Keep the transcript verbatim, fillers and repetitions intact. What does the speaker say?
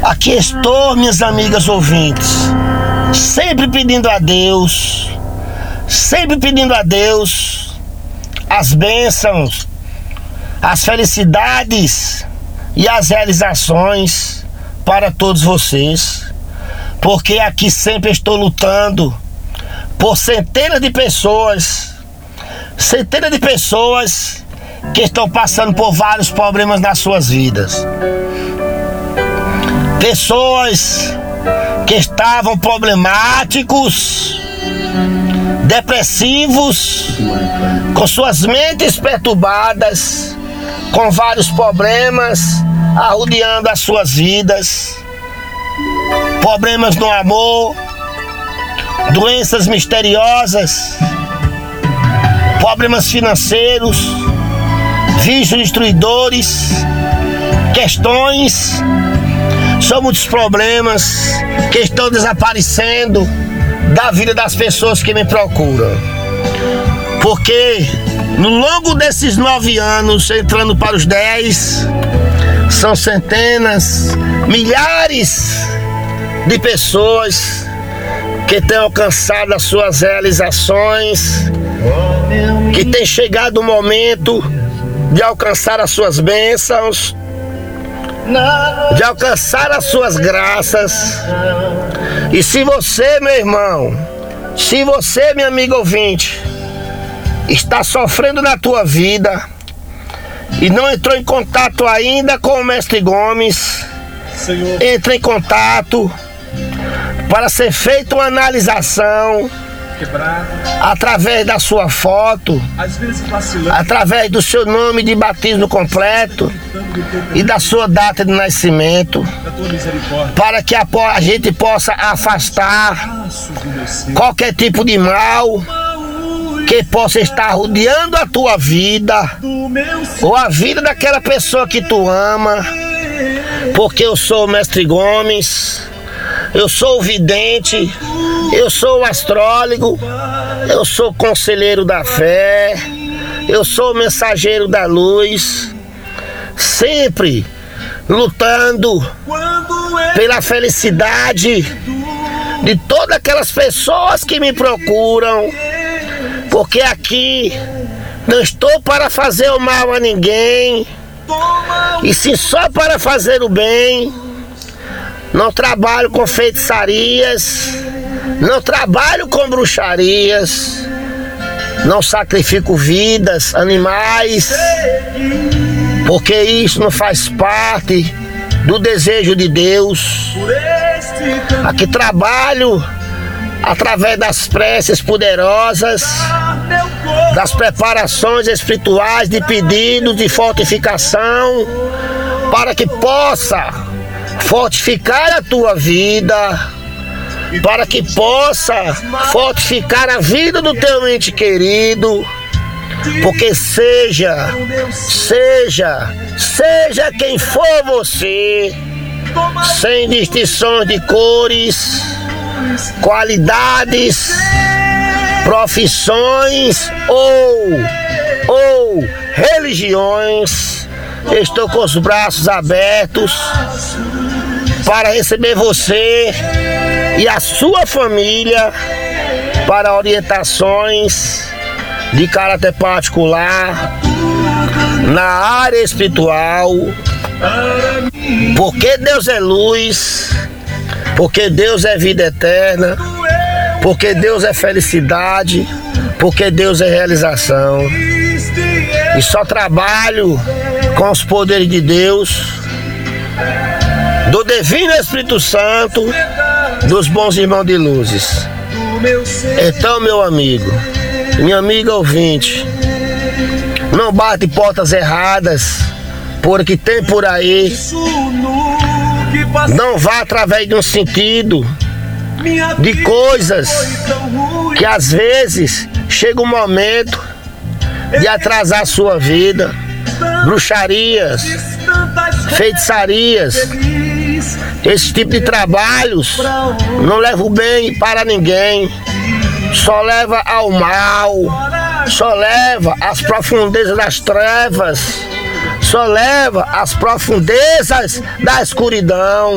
Aqui estou, minhas amigas ouvintes, sempre pedindo a Deus, sempre pedindo a Deus as bênçãos, as felicidades e as realizações para todos vocês, porque aqui sempre estou lutando por centenas de pessoas, centenas de pessoas que estão passando por vários problemas nas suas vidas. Pessoas que estavam problemáticos, depressivos, com suas mentes perturbadas, com vários problemas arrodeando as suas vidas, problemas no amor, doenças misteriosas, problemas financeiros, vícios destruidores, questões. São muitos problemas que estão desaparecendo da vida das pessoas que me procuram. Porque no longo desses nove anos, entrando para os dez, são centenas, milhares de pessoas que têm alcançado as suas realizações, que tem chegado o momento de alcançar as suas bênçãos, de alcançar as suas graças. E se você, meu irmão, se você, minha amiga ouvinte, está sofrendo na tua vida e não entrou em contato ainda com o Mestre Gomes, Senhor, entre em contato para ser feita uma analisação através da sua foto, através do seu nome de batismo completo e da sua data de nascimento, para que a, a gente possa afastar qualquer tipo de mal que possa estar rodeando a tua vida ou a vida daquela pessoa que tu ama. Porque eu sou o Mestre Gomes, eu sou o vidente, eu sou o astrólogo, eu sou o conselheiro da fé, eu sou o mensageiro da luz, sempre lutando pela felicidade de todas aquelas pessoas que me procuram, porque aqui não estou para fazer o mal a ninguém, e sim só para fazer o bem. Não trabalho com feitiçarias, não trabalho com bruxarias, não sacrifico vidas, animais, porque isso não faz parte do desejo de Deus. Aqui trabalho através das preces poderosas, das preparações espirituais, de pedidos de fortificação, para que possa fortificar a tua vida, para que possa fortificar a vida do teu ente querido, porque seja, seja, seja quem for você, sem distinções de cores, qualidades, profissões ou, ou religiões, estou com os braços abertos para receber você e a sua família para orientações de caráter particular na área espiritual, porque Deus é luz, porque Deus é vida eterna, porque Deus é felicidade, porque Deus é realização. E só trabalho com os poderes de Deus, do Divino Espírito Santo, dos bons irmãos de luzes. Então, meu amigo, minha amiga ouvinte, não bate portas erradas, porque tem por aí. Não vá através de um sentido de coisas que às vezes chega um momento de atrasar a sua vida. Bruxarias, feitiçarias, esse tipo de trabalhos não leva o bem para ninguém, só leva ao mal, só leva às profundezas das trevas, só leva às profundezas da escuridão.